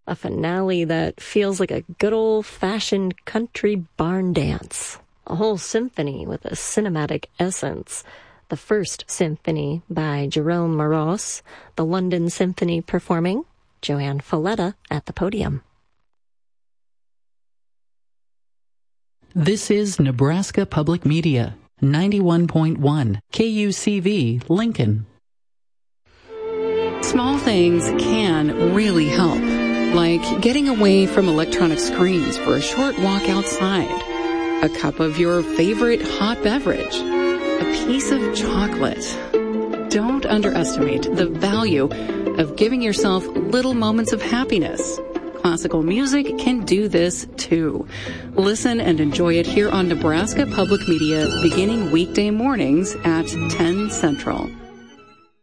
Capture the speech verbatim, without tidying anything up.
A finale that feels like a good old-fashioned country barn dance. A whole symphony with a cinematic essence. The First Symphony by Jerome Moross, the London Symphony performing, Joanne Falletta at the podium. This is Nebraska Public Media, ninety-one point one, K U C V, Lincoln. Small things can really help, like getting away from electronic screens for a short walk outside, a cup of your favorite hot beverage, a piece of chocolate. Don't underestimate the value of giving yourself little moments of happiness. Classical music can do this too. Listen and enjoy it here on Nebraska Public Media beginning weekday mornings at ten Central.